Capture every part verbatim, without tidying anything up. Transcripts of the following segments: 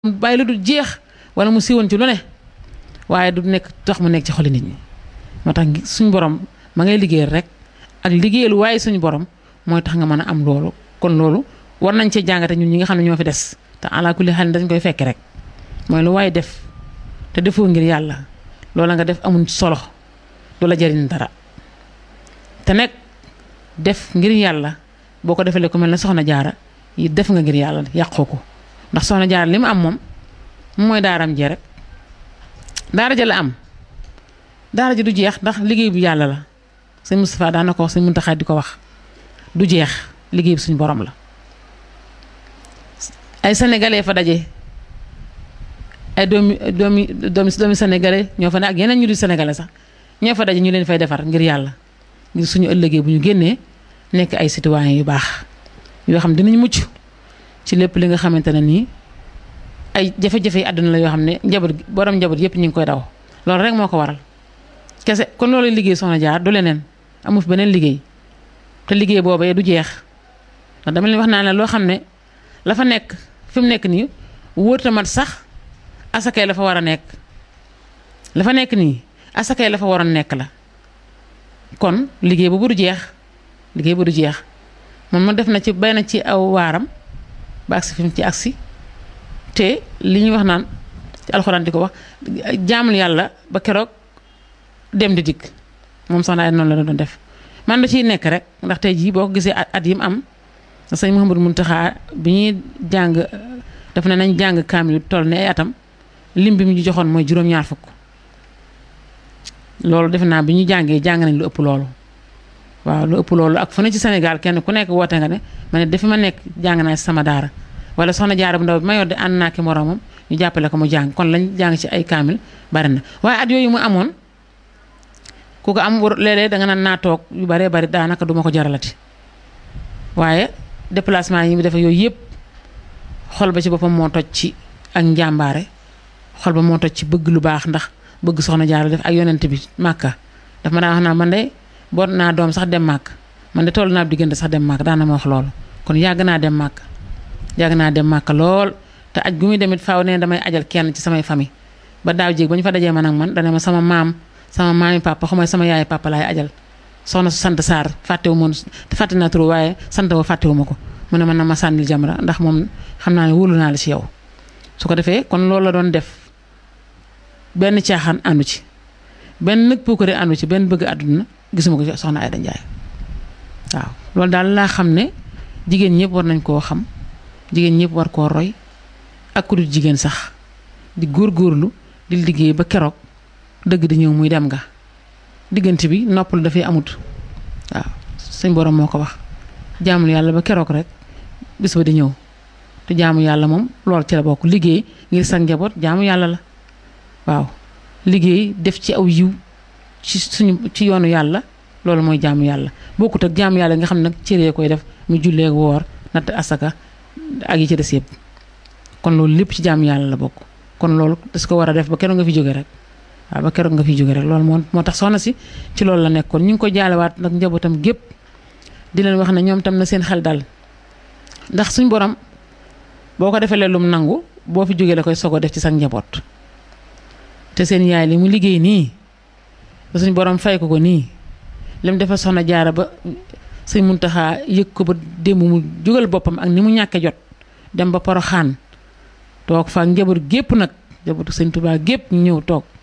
bàyyi lu du jeex wala mu siiwoon ci lu ne waaye du nekk tax mu nekk ci xoli nit ñi moo tax suñu borom ma ngay liggéeyal rek ak liggéeyal waaye suñu borom mooy tax nga mën a am loolu kon loolu war nañ cee jàngate ñun ñi nga xam ne ñoo fi des te ala kulli xel dañ koy fekke rek mooy lu waaye def te defoo ngir yàlla loola nga def amul solo du la jariñ dara te nekk def ngir yàlla boo ko defalee ku mel ne soxna jaara yi def nga ngir yàlla yàqoo ko ndax soxna jaara li mu am moom mooy daaram jee rek daara ja la am daara ji du jeex ndax liggéey bu yàlla la sëñ Moustapha daan na ko wax sëñ Muntaxa di ko wax du jeex liggéey bi suñu borom la ay sénégalais fa daje ay doomi doomi doomi doomi sénégalais ñoo fa ne ak yeneen ñu di sénégalais sax ñoo fa daje ñu leen fay defar ngir yàlla ngir suñu ëllëgee bu ñu génnee nekk ay citoyens yu baax yoo xam dinañ mucc ci lépp li nga xamante ne nii ay jafe-jafe yi àdduna la yoo xam ne njaboot borom njaboot yëpp ñu ngi koy daw loolu rek moo ko waral kese kon loolu liggéey soxna jaar du leneen amu fi beneen liggéey te liggéey boobee du jeex ndax dama leen wax naa ne loo xam ne la fa nekk fi mu nekk nii wóor mat sax asakay la fa war a nekk la fa nekk nii asakay la fa waroon nekk la kon liggéey boobu du jeex liggéey bu du jeex moom ma def na ci bay na ci aw waaram ba agsi fi mu ci agsi te li ñuy wax naan ci alxuraan di ko wax jaamul yàlla ba keroog dem di dikk moom soxna ay noonu la doon def man da ciy nekk rek ndax tey jii boo ko gisee at yi mu am sëñ Mouhamadou Mountakha bi ñuy jàng daf ne nañ jàng kaamil toll ne ay atam lim bi mu ñu joxoon mooy juróom-ñaar fukk loolu defe naa bi ñu jàngee jàng nañ lu ëpp loolu waaw lu ëpp loolu ak fu ne ci Sénégal kenn ku nekk woote nga ne ma ne dafa ma nekk jàng naa ci sama daara wala soxna jaara bu ndaw bi ma yor de ànd naa ki moroomam ñu jàppale ko mu jàng kon lañ jàng ci ay kaamil bari na waaye at yooyu mu amoon ku ko am léeg-léeg danga naan naa toog yu baree bari daanaka duma ko jaralati waaye déplacement yi mu defe yooyu yëpp xol ba ci boppam moo toj ci ak njàmbaare xol ba moo toj ci bëgg lu baax ndax bëgg soxna jaara def ak yonent bi màkka daf ma daan wax naa man de boot naa doom sax dem màkk man de toll naa diggante sax dem màkk daana ma wax loolu kon yàgg naa dem màkk yàgg naa dem màkk lool te aj gu muy demit faaw ne damay ajal kenn ci samay famille ba daaw jéeg ba ñu fa dajee man ak man dane ma sama maam sama maami papa xamay sama yaay papa laay ajal soxna su sant Sarr fàttewu moon fàtte naa tur waaye sant wa fàttewu ma ko mu ne man na ma sànnil jamra ndax moom xam naa ne wóolu naa la ci yow su ko defee kon loolu la doon def benn caaxaan àndu ci benn nag puukare àndu ci benn bëgg àdduna gisuma ko ci soxna Ayda Njaay waaw loolu daal laa xam ne jigéen ñëpp war nañ koo xam jigéen ñëpp war koo roy ak ku dul jigéen sax di góorgóorlu di liggéey ba keroog dëgg di ñëw muy dem nga diggante bi noppal dafay amut waaw suñ borom moo ko wax jaamul yàlla ba keroog rek bis ba di ñëw te jaamu yàlla moom loolu ci la bokk liggéey ngir sa njaboot jaamu yàlla la waaw liggéey def ci aw yiw ci suñu ci yoonu yàlla loolu mooy jaamu yàlla bokkut ak jaamu yàlla nga xam ne nag cëree koy def mu jullee woor natt asaka ak yi ci des yëpp kon loolu lépp ci jaamu yàlla la bokk kon loolu das ko war a def ba keroog nga fi jóge rek waaw ba keroog nga fi jóge rek loolu moo moo tax soxna si ci loolu la nekkoon ñu ngi ko jaalewaat nag njabootam gépp di leen wax ne ñoom tam na seen xel dal ndax suñ borom boo ko defee lum nangu boo fi jógee la koy sogo def ci sa njaboot te seen yaay li mu liggéey nii ba suñ borom fay ko ko nii lim defal soxna jaara ba sëñ Muntaxa yëg ko ba démb mu jógal boppam ak ni mu ñàkke jot dem ba Poroxaan toog fa njaboot gépp nag njabootu sëñ Tuubaa gépp ñu ñëw toog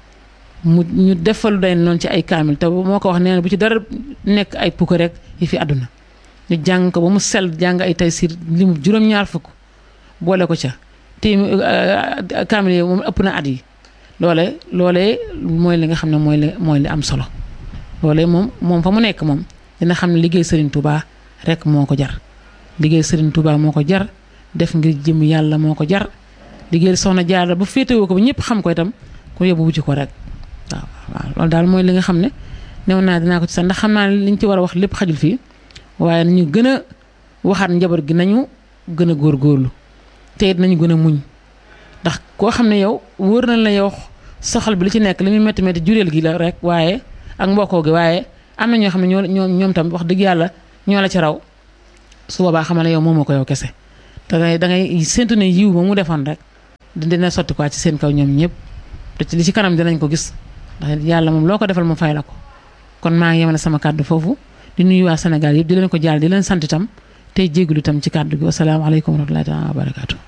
mu ñu defal day noonu ci ay kaamil te moo ko wax nee na bu ci dara nekk ay pukk rek yi fi àdduna ñu jàng ko ba mu sell jàng ay taysiir li mu juróom-ñaar fukk boole ko ca te kaamil yi moom ëpp na at yi loole loolee mooy li nga xam ne mooy li mooy li am solo loolee moom moom fa mu nekk moom dina xam ne liggéey Serigne Touba rek moo ko jar liggéey Serigne Touba moo ko jar def ngir jëm yàlla moo ko jar liggéey soxna Jaara ba féetewoo ko ba ñëpp xam ko itam ku yóbbu wuti ko rek waaw waaw loolu daal mooy li nga xam ne new naa dinaa ko ci sax ndax xam naa ne liñ ci war a wax lépp xajul fii waaye nañu gën a waxaat njaboot gi nañu gën a góorgóorlu te it nañu gën a muñ ndax koo xam ne yow wóor na la yow soxal bi li ci nekk li muy métti métti jureel gi la rek waaye ak mbokkoo gi waaye am na ñoo xam ne ñoo ñoo ñoom tam wax dëgg yàlla ñoo la ci raw su boobaa xamal ne yow moomoo ko yow kese da ngay da ngay séntu ne yiw ba mu defoon rek dina sotti quoi ci seen kaw ñoom ñëpp te ci li ci kanam dinañ ko gis ndax yàlla moom loo ko defal mu fay la ko kon maa ngi yemale sama kàddu foofu di nuyu waa Sénégal yëpp di leen ko jaal di leen sant itam tey jégalu itam ci kàddu gi wasalaamaaleykum wa rahmatullahi taala wa barakaatu